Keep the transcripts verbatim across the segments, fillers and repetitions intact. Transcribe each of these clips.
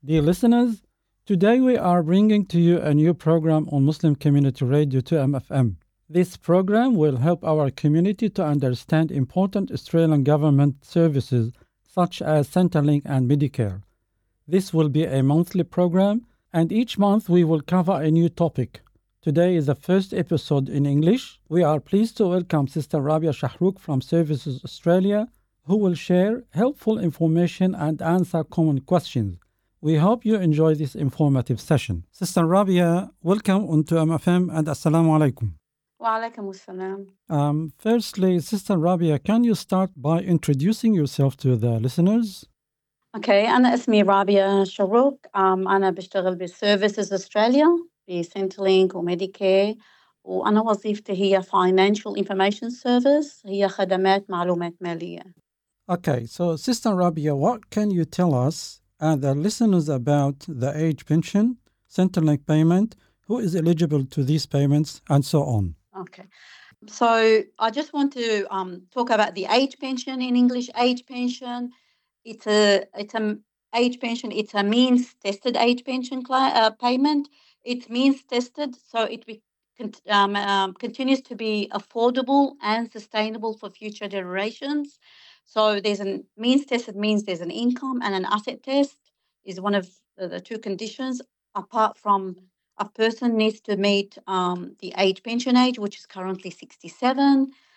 Dear listeners, today we are bringing to you a new program on Muslim Community Radio two M F M. This program will help our community to understand important Australian government services such as Centrelink and Medicare. This will be a monthly program, and each month we will cover a new topic. Today is the first episode in English. We are pleased to welcome Sister Rabia Shahrouk from Services Australia, who will share helpful information and answer common questions. We hope you enjoy this informative session. Sister Rabia, welcome on to M F M and Assalamu alaikum. وعليكم السلام. Um, firstly, Sister Rabia, can you start by introducing yourself to the listeners? اوكي انا اسمي رابية شروق. um, انا بشتغل بسيرفيسز استراليا بسنترلينك وميديكير، وانا وظيفتي هي Financial Information Service، هي خدمات معلومات مالية. Okay, so Sister Rabia, what can you tell us and the listeners about the age pension, Centrelink payment, who is eligible to these payments, and so on? Okay, so I just want to um, talk about the age pension. In English, age pension, it's a it's a age pension. It's a means tested age pension cla- uh, payment. It's means tested, so it be, con- um, um, continues to be affordable and sustainable for future generations. So there's a means tested means there's an income, and an asset test is one of the, the two conditions. Apart from a person needs to meet um, the age pension age, which is currently sixty-seven.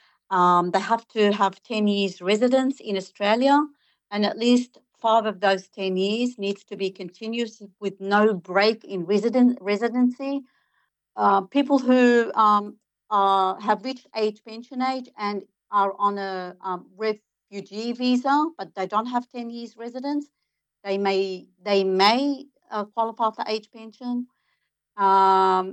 Um, they have to have ten years residence in Australia, and at least five of those ten years needs to be continuous with no break in resident residency. Uh, people who um, uh, have reached age pension age and are on a um, refugee visa, but they don't have ten years residence, they may they may uh, qualify for age pension. Um,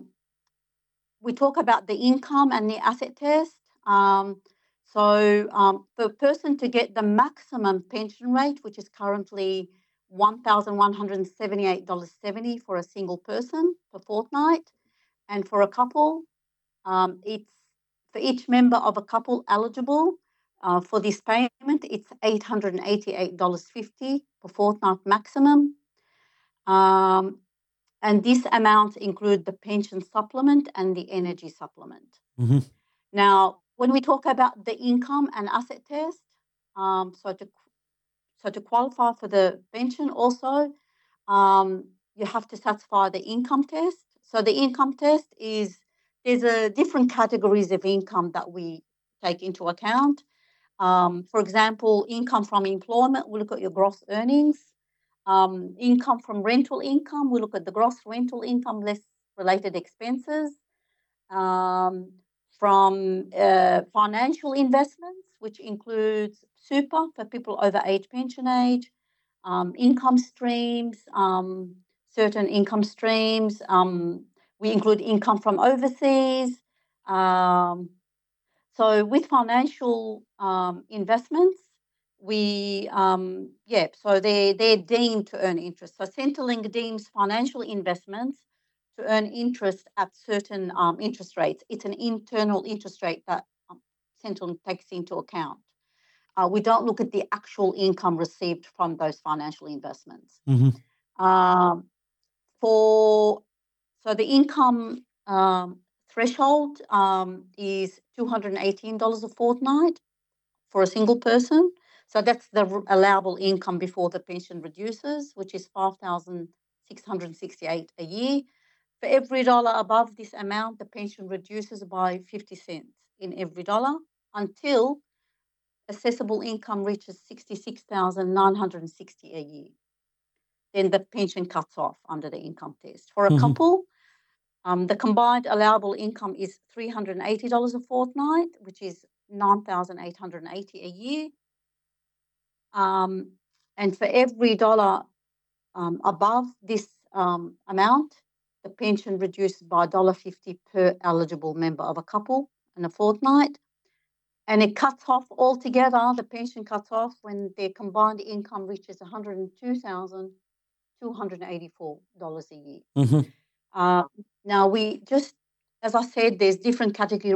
we talk about the income and the asset test. Um, so um, for a person to get the maximum pension rate, which is currently one thousand one hundred seventy-eight dollars seventy for a single person per fortnight, and for a couple, um, it's for each member of a couple eligible uh, for this payment, it's eight hundred eighty-eight dollars fifty per fortnight maximum. Um, and these amounts include the pension supplement and the energy supplement. Mm-hmm. Now, when we talk about the income and asset test, um, so to so to qualify for the pension, also um, you have to satisfy the income test. So the income test is there's a different categories of income that we take into account. Um, for example, income from employment, we look at your gross earnings. Um, income from rental income, we look at the gross rental income less related expenses. Um, from uh, financial investments, which includes super for people over age pension age, um, income streams, um, certain income streams. Um, we include income from overseas. Um, so with financial um, investments, we um, yeah, so they they're deemed to earn interest. So Centrelink deems financial investments to earn interest at certain um, interest rates. It's an internal interest rate that um, Centrelink takes into account. Uh, we don't look at the actual income received from those financial investments. Mm-hmm. Um, for so the income um, threshold um, is two hundred eighteen dollars a fortnight for a single person. So that's the allowable income before the pension reduces, which is five thousand six hundred sixty-eight dollars a year. For every dollar above this amount, the pension reduces by fifty cents in every dollar until assessable income reaches sixty-six thousand nine hundred sixty dollars a year. Then the pension cuts off under the income test. For a Mm-hmm. couple, um, the combined allowable income is three hundred eighty dollars a fortnight, which is nine thousand eight hundred eighty dollars a year. Um, and for every dollar um, above this um, amount, the pension reduces by one dollar fifty per eligible member of a couple in a fortnight. And it cuts off altogether, the pension cuts off when their combined income reaches one hundred two thousand two hundred eighty-four dollars a year. Mm-hmm. Uh, now, we just, as I said, there's different category,